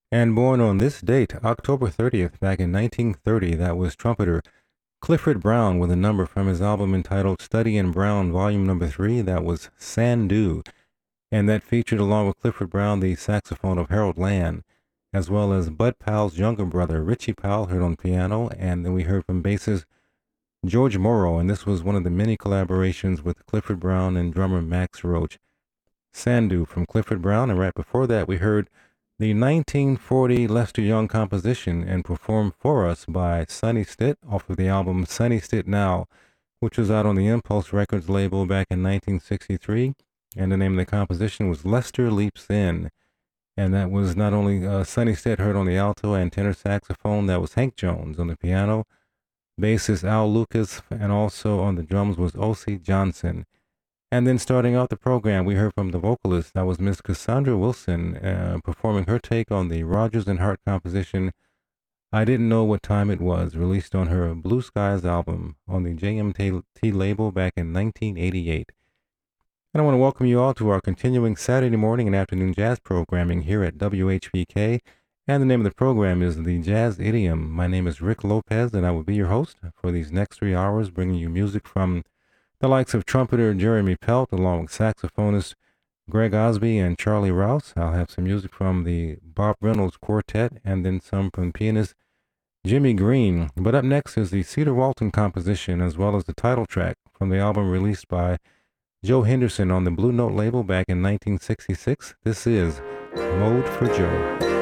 And born on this date, October 30th, back in 1930, that was trumpeter Clifford Brown with a number from his album entitled Study in Brown, Volume Number 3. That was Sandu. And that featured, along with Clifford Brown, the saxophone of Harold Land, as well as Bud Powell's younger brother, Richie Powell, heard on piano. And then we heard from bassist George Morrow, and this was one of the many collaborations with Clifford Brown and drummer Max Roach. Sandu from Clifford Brown, and right before that we heard the 1940 Lester Young composition and performed for us by Sonny Stitt off of the album Sonny Stitt Now, which was out on the Impulse Records label back in 1963, and the name of the composition was Lester Leaps In. And that was not only Sonny Stitt heard on the alto and tenor saxophone, that was Hank Jones on the piano, bassist Al Lucas, and also on the drums was O.C. Johnson. And then starting out the program, we heard from the vocalist, that was Miss Cassandra Wilson, performing her take on the Rodgers and Hart composition, I Didn't Know What Time It Was, released on her Blue Skies album on the JMT label back in 1988. And I want to welcome you all to our continuing Saturday morning and afternoon jazz programming here at WHPK. And the name of the program is The Jazz Idiom. My name is Rick Lopez, and I will be your host for these next 3 hours, bringing you music from the likes of trumpeter Jeremy Pelt, along with saxophonist Greg Osby and Charlie Rouse. I'll have some music from the Bob Reynolds Quartet, and then some from pianist Jimmy Green. But up next is the Cedar Walton composition, as well as the title track from the album released by Joe Henderson on the Blue Note label back in 1966. This is Mode for Joe.